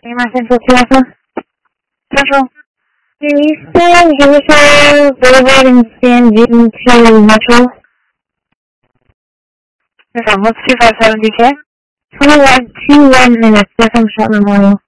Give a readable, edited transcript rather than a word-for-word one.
Central Plaza. Central. Can you send Hazel, Boulevard, and San June to Metro? What's 257 DK? 21 minutes, that's from Shot Memorial.